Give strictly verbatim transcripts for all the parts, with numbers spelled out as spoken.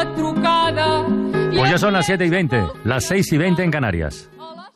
Pues ya son las siete y veinte, las seis y veinte en Canarias.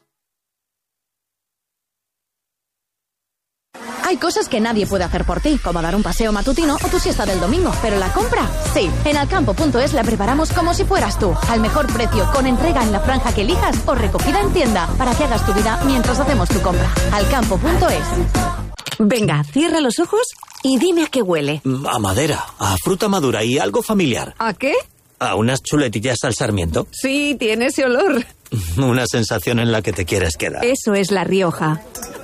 Hay cosas que nadie puede hacer por ti, como dar un paseo matutino o tu siesta del domingo, pero la compra, sí. En alcampo punto es la preparamos como si fueras tú, al mejor precio, con entrega en la franja que elijas o recogida en tienda, para que hagas tu vida mientras hacemos tu compra. alcampo punto es. Venga, cierra los ojos y dime a qué huele. A madera, a fruta madura y algo familiar. ¿A qué? ¿A unas chuletillas al sarmiento? Sí, tiene ese olor. Una sensación en la que te quieres quedar. Eso es La Rioja.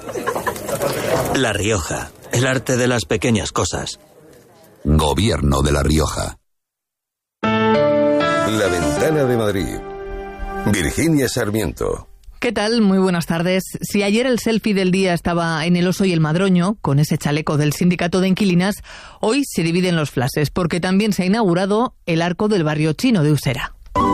La Rioja, el arte de las pequeñas cosas. Gobierno de La Rioja. La Ventana de Madrid. Virginia Sarmiento. ¿Qué tal? Muy buenas tardes. Si ayer el selfie del día estaba en El Oso y el Madroño, con ese chaleco del sindicato de inquilinas, hoy se dividen los flashes, porque también se ha inaugurado el arco del barrio chino de Usera.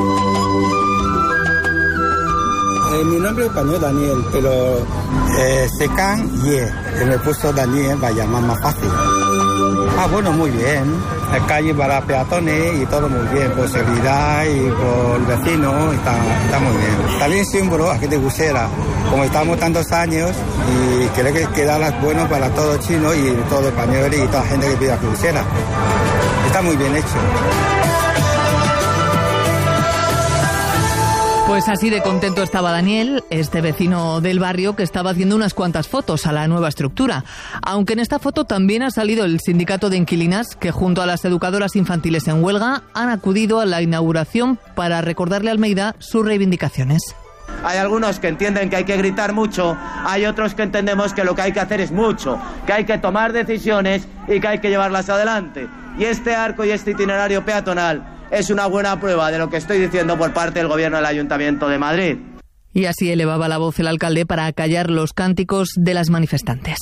Eh, mi nombre es español Daniel, pero eh, Secan Ye, que me puso Daniel para llamar más fácil. Ah, bueno, muy bien. La calle para peatones y todo muy bien. Por seguridad y por vecinos, está, está muy bien. También símbolo aquí de Usera. Como estamos tantos años y creo que queda bueno para todos los chinos y todos los españoles y toda la gente que vive aquí en Usera. Está muy bien hecho. Pues así de contento estaba Daniel, este vecino del barrio que estaba haciendo unas cuantas fotos a la nueva estructura. Aunque en esta foto también ha salido el sindicato de inquilinas, que junto a las educadoras infantiles en huelga han acudido a la inauguración para recordarle a Almeida sus reivindicaciones. Hay algunos que entienden que hay que gritar mucho, hay otros que entendemos que lo que hay que hacer es mucho, que hay que tomar decisiones y que hay que llevarlas adelante. Y este arco y este itinerario peatonal es una buena prueba de lo que estoy diciendo por parte del Gobierno del Ayuntamiento de Madrid. Y así elevaba la voz el alcalde para acallar los cánticos de las manifestantes.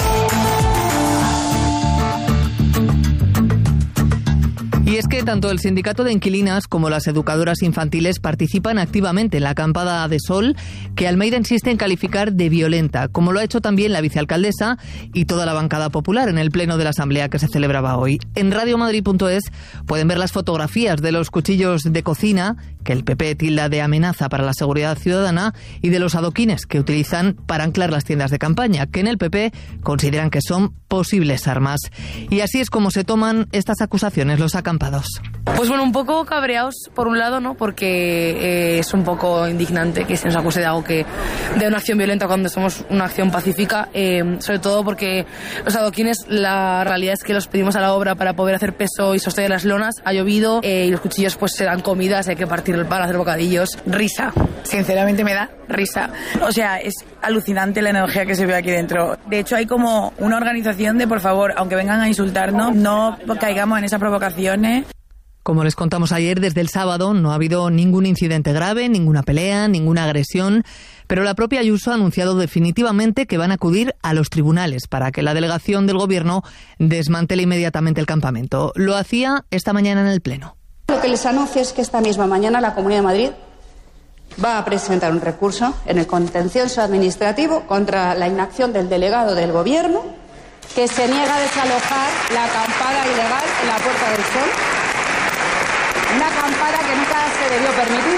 Y es que tanto el sindicato de inquilinas como las educadoras infantiles participan activamente en la acampada de sol, que Almeida insiste en calificar de violenta, como lo ha hecho también la vicealcaldesa y toda la bancada popular en el pleno de la asamblea que se celebraba hoy. En radiomadrid punto es pueden ver las fotografías de los cuchillos de cocina, que el P P tilda de amenaza para la seguridad ciudadana, y de los adoquines que utilizan para anclar las tiendas de campaña, que en el P P consideran que son posibles armas. Y así es como se toman estas acusaciones los acampados. Pues bueno, un poco cabreados por un lado, ¿no? Porque eh, es un poco indignante que se nos acuse de algo que de una acción violenta cuando somos una acción pacífica, eh, sobre todo porque los adoquines, la realidad es que los pedimos a la obra para poder hacer peso y sostener las lonas, ha llovido eh, y los cuchillos pues se dan comidas, hay que partir el pan, hacer bocadillos. Risa, sinceramente me da risa. O sea, es alucinante la energía que se ve aquí dentro. De hecho, hay como una organización de, por favor, aunque vengan a insultarnos, no caigamos en esas provocaciones. Como les contamos ayer, desde el sábado no ha habido ningún incidente grave, ninguna pelea, ninguna agresión, pero la propia Ayuso ha anunciado definitivamente que van a acudir a los tribunales para que la delegación del Gobierno desmantele inmediatamente el campamento. Lo hacía esta mañana en el Pleno. Lo que les anuncio es que esta misma mañana la Comunidad de Madrid va a presentar un recurso en el contencioso administrativo contra la inacción del delegado del Gobierno, que se niega a desalojar la acampada ilegal en la Puerta del Sol. Una acampada que nunca se debió permitir.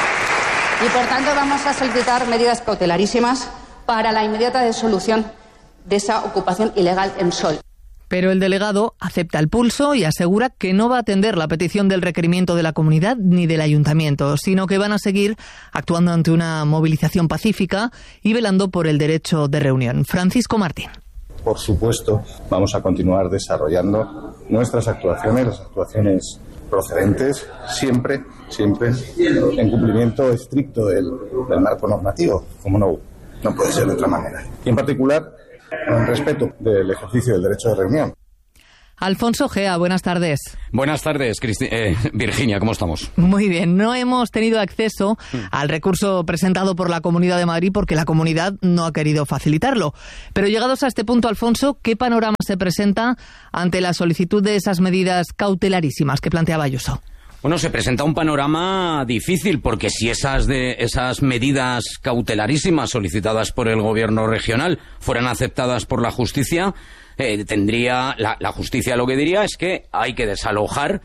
Y por tanto vamos a solicitar medidas cautelarísimas para la inmediata disolución de esa ocupación ilegal en Sol. Pero el delegado acepta el pulso y asegura que no va a atender la petición del requerimiento de la comunidad ni del ayuntamiento, sino que van a seguir actuando ante una movilización pacífica y velando por el derecho de reunión. Francisco Martín. Por supuesto, vamos a continuar desarrollando nuestras actuaciones, las actuaciones procedentes, siempre, siempre en cumplimiento estricto del, del marco normativo, como no, no puede ser de otra manera. Y en particular, en respeto del ejercicio del derecho de reunión. Alfonso Gea, buenas tardes. Buenas tardes, Cristi- eh, Virginia, ¿cómo estamos? Muy bien, no hemos tenido acceso al recurso presentado por la Comunidad de Madrid porque la comunidad no ha querido facilitarlo. Pero llegados a este punto, Alfonso, ¿qué panorama se presenta ante la solicitud de esas medidas cautelarísimas que planteaba Ayuso? Bueno, se presenta un panorama difícil porque si esas de esas medidas cautelarísimas solicitadas por el gobierno regional fueran aceptadas por la justicia, eh, tendría la, la justicia lo que diría es que hay que desalojar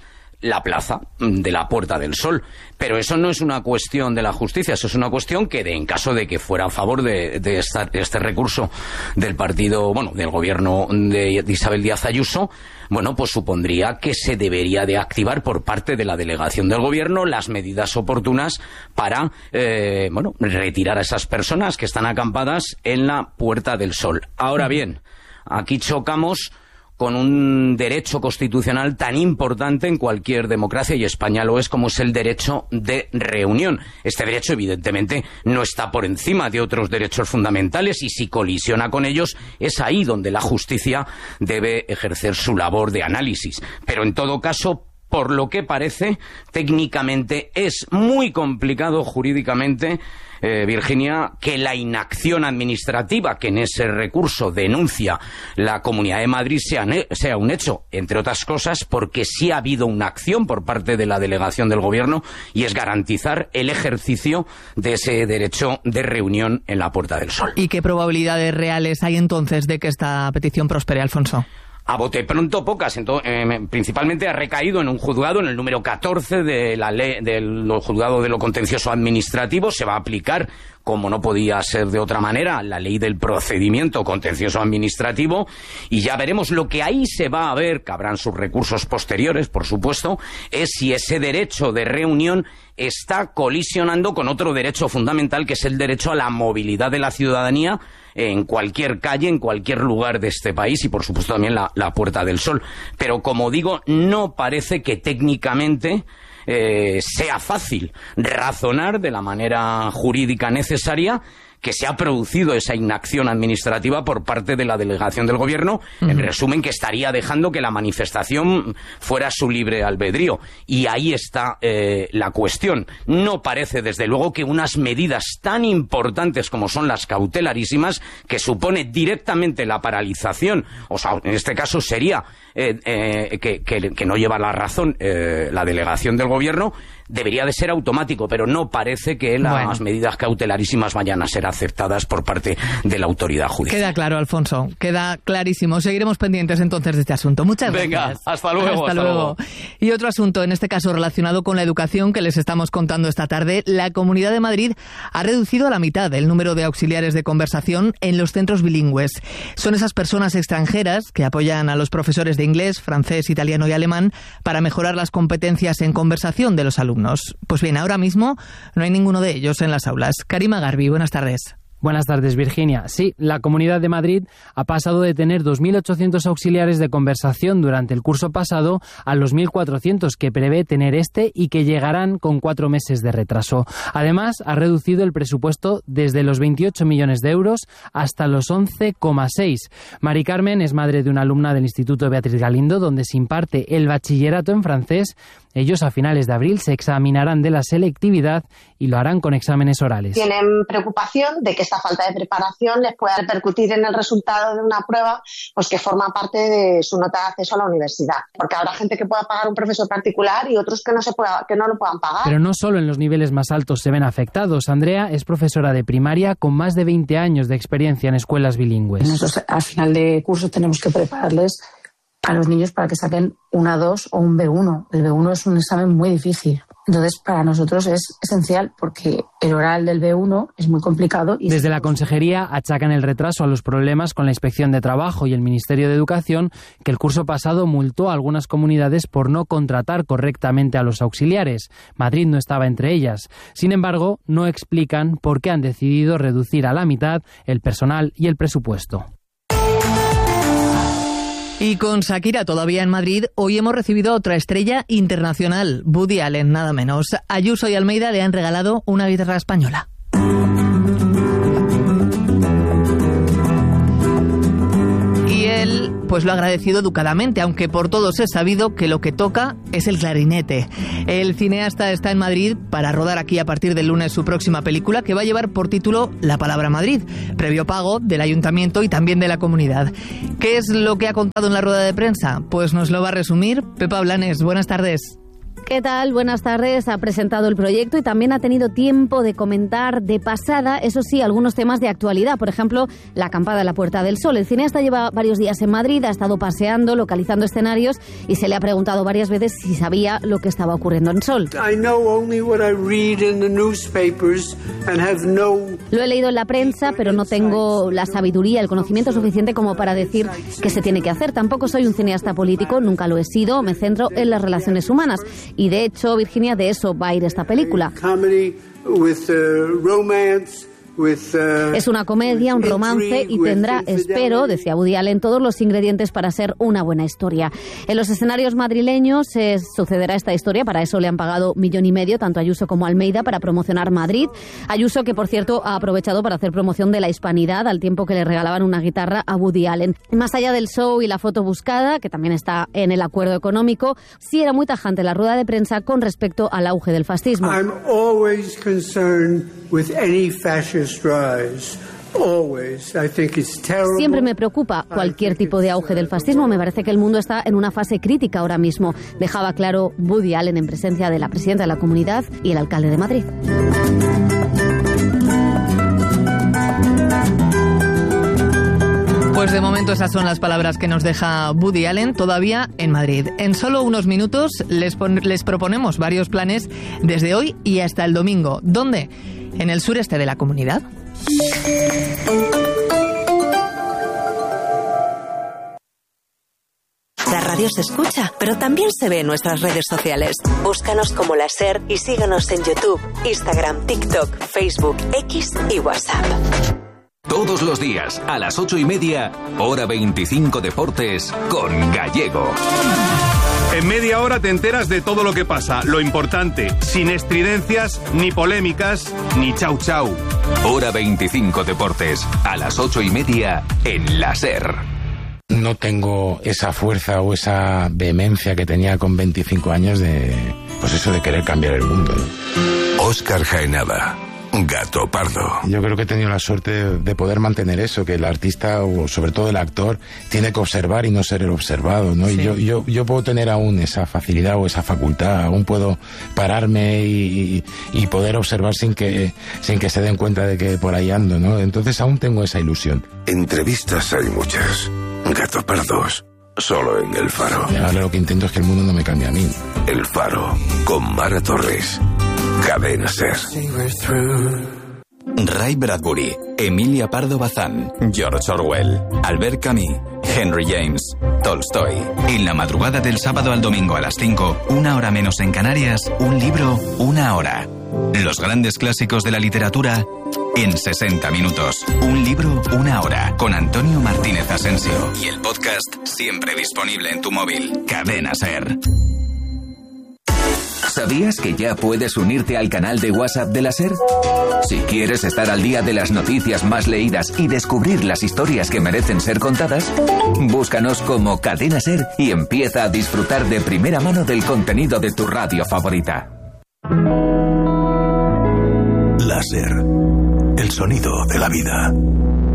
la plaza de la Puerta del Sol. Pero eso no es una cuestión de la justicia, eso es una cuestión que, de, en caso de que fuera a favor de, de esta, este recurso del partido, bueno, del gobierno de Isabel Díaz Ayuso, bueno, pues supondría que se debería de activar por parte de la delegación del gobierno las medidas oportunas para, eh, bueno, retirar a esas personas que están acampadas en la Puerta del Sol. Ahora bien, aquí chocamos con un derecho constitucional tan importante en cualquier democracia, y España lo es, como es el derecho de reunión. Este derecho, evidentemente, no está por encima de otros derechos fundamentales, y si colisiona con ellos, es ahí donde la justicia debe ejercer su labor de análisis. Pero, en todo caso, por lo que parece, técnicamente es muy complicado jurídicamente, eh, Virginia, que la inacción administrativa que en ese recurso denuncia la Comunidad de Madrid sea, sea un hecho, entre otras cosas porque sí ha habido una acción por parte de la delegación del gobierno, y es garantizar el ejercicio de ese derecho de reunión en la Puerta del Sol. ¿Y qué probabilidades reales hay entonces de que esta petición prospere, Alfonso? A bote pronto, pocas. Entonces, eh, principalmente ha recaído en un juzgado, en el número catorce de la ley del juzgado de lo contencioso administrativo. Se va a aplicar, como no podía ser de otra manera, la ley del procedimiento contencioso administrativo, y ya veremos. Lo que ahí se va a ver, que habrán sus recursos posteriores, por supuesto, es si ese derecho de reunión está colisionando con otro derecho fundamental, que es el derecho a la movilidad de la ciudadanía en cualquier calle, en cualquier lugar de este país, y por supuesto también la, la Puerta del Sol. Pero, como digo, no parece que técnicamente eh, sea fácil razonar de la manera jurídica necesaria que se ha producido esa inacción administrativa por parte de la delegación del gobierno, uh-huh. En resumen, que estaría dejando que la manifestación fuera su libre albedrío. Y ahí está eh, la cuestión. No parece, desde luego, que unas medidas tan importantes como son las cautelarísimas, que supone directamente la paralización, o sea, en este caso sería eh, eh, que, que, que no lleva la razón eh, la delegación del gobierno, debería de ser automático, pero no parece que las bueno. medidas cautelarísimas vayan a ser aceptadas por parte de la autoridad judicial. Queda claro, Alfonso, queda clarísimo. Seguiremos pendientes entonces de este asunto. Muchas gracias. Venga, hasta luego. Hasta, hasta luego. luego. Y otro asunto, en este caso relacionado con la educación, que les estamos contando esta tarde. La Comunidad de Madrid ha reducido a la mitad el número de auxiliares de conversación en los centros bilingües. Son esas personas extranjeras que apoyan a los profesores de inglés, francés, italiano y alemán para mejorar las competencias en conversación de los alumnos. Pues bien, ahora mismo no hay ninguno de ellos en las aulas. Karima Garbi, buenas tardes. Buenas tardes, Virginia. Sí, la Comunidad de Madrid ha pasado de tener dos mil ochocientos auxiliares de conversación durante el curso pasado a los mil cuatrocientos que prevé tener este, y que llegarán con cuatro meses de retraso. Además, ha reducido el presupuesto desde los veintiocho millones de euros hasta los once coma seis. Mari Carmen es madre de una alumna del Instituto Beatriz Galindo, donde se imparte el bachillerato en francés. Ellos a finales de abril se examinarán de la selectividad y lo harán con exámenes orales. Tienen preocupación de que esta falta de preparación les pueda repercutir en el resultado de una prueba, pues que forma parte de su nota de acceso a la universidad. Porque habrá gente que pueda pagar un profesor particular y otros que no se pueda, que no lo puedan pagar. Pero no solo en los niveles más altos se ven afectados. Andrea es profesora de primaria con más de veinte años de experiencia en escuelas bilingües. Nosotros al final de curso tenemos que prepararles a los niños para que saquen un A dos o un B uno. El B uno es un examen muy difícil. Entonces, para nosotros es esencial porque el oral del B uno es muy complicado. Y Desde la Consejería achacan el retraso a los problemas con la Inspección de Trabajo y el Ministerio de Educación, que el curso pasado multó a algunas comunidades por no contratar correctamente a los auxiliares. Madrid no estaba entre ellas. Sin embargo, no explican por qué han decidido reducir a la mitad el personal y el presupuesto. Y con Shakira todavía en Madrid, hoy hemos recibido a otra estrella internacional, Woody Allen, nada menos. Ayuso y Almeida le han regalado una guitarra española. Y él, pues lo ha agradecido educadamente, aunque por todos es sabido que lo que toca es el clarinete. El cineasta está en Madrid para rodar aquí a partir del lunes su próxima película, que va a llevar por título La Palabra Madrid, previo pago del Ayuntamiento y también de la comunidad. ¿Qué es lo que ha contado en la rueda de prensa? Pues nos lo va a resumir Pepa Blanes. Buenas tardes. ¿Qué tal? Buenas tardes. Ha presentado el proyecto y también ha tenido tiempo de comentar de pasada, eso sí, algunos temas de actualidad. Por ejemplo, la acampada en la Puerta del Sol. El cineasta lleva varios días en Madrid, ha estado paseando, localizando escenarios y se le ha preguntado varias veces si sabía lo que estaba ocurriendo en Sol. Lo he leído en la prensa, pero no tengo la sabiduría, el conocimiento suficiente como para decir qué se tiene que hacer. Tampoco soy un cineasta político, nunca lo he sido, me centro en las relaciones humanas. Y de hecho, Virginia, de eso va a ir esta película. Es una comedia, un romance y tendrá, espero, decía Woody Allen, todos los ingredientes para ser una buena historia. En los escenarios madrileños se sucederá esta historia, para eso le han pagado millón y medio tanto a Ayuso como a Almeida para promocionar Madrid. Ayuso, que por cierto ha aprovechado para hacer promoción de la hispanidad al tiempo que le regalaban una guitarra a Woody Allen. Más allá del show y la foto buscada, que también está en el acuerdo económico, sí era muy tajante la rueda de prensa con respecto al auge del fascismo. I'm always concerned with any fascist rise. Always. I think it's terrible. Siempre me preocupa cualquier tipo de auge del fascismo. Me parece que el mundo está en una fase crítica ahora mismo. Dejaba claro Woody Allen en presencia de la presidenta de la Comunidad y el alcalde de Madrid. Pues de momento esas son las palabras que nos deja Woody Allen todavía en Madrid. En solo unos minutos les, les proponemos varios planes desde hoy y hasta el domingo. ¿Dónde? En el sureste de la Comunidad. La radio se escucha, pero también se ve en nuestras redes sociales. Búscanos como La SER y síguenos en YouTube, Instagram, TikTok, Facebook, X y WhatsApp. Todos los días, a las ocho y media, hora veinticinco Deportes, con Gallego. En media hora te enteras de todo lo que pasa, lo importante, sin estridencias, ni polémicas, ni chau chau. Hora veinticinco Deportes, a las ocho y media, en La SER. No tengo esa fuerza o esa vehemencia que tenía con veinticinco años de, pues eso de querer cambiar el mundo, ¿no? Óscar Jaenada. Gato Pardo. Yo creo que he tenido la suerte de poder mantener eso, que el artista, o sobre todo el actor, tiene que observar y no ser el observado, ¿no? Sí. Y yo, yo, yo puedo tener aún esa facilidad o esa facultad, aún puedo pararme y, y, y poder observar sin que, sin que se den cuenta de que por ahí ando, ¿no? Entonces aún tengo esa ilusión. Entrevistas hay muchas. Gato Pardos, solo en El Faro. Y ahora lo que intento es que el mundo no me cambie a mí. El Faro, con Mara Torres. Cadena SER. Ray Bradbury, Emilia Pardo Bazán, George Orwell, Albert Camus, Henry James, Tolstoy. En la madrugada del sábado al domingo a las cinco, una hora menos en Canarias, un libro, una hora. Los grandes clásicos de la literatura en sesenta minutos. Un libro, una hora. Con Antonio Martínez Asensio. Y el podcast siempre disponible en tu móvil. Cadena SER. ¿Sabías que ya puedes unirte al canal de WhatsApp de la SER? Si quieres estar al día de las noticias más leídas y descubrir las historias que merecen ser contadas, búscanos como Cadena SER y empieza a disfrutar de primera mano del contenido de tu radio favorita. La SER, el sonido de la vida.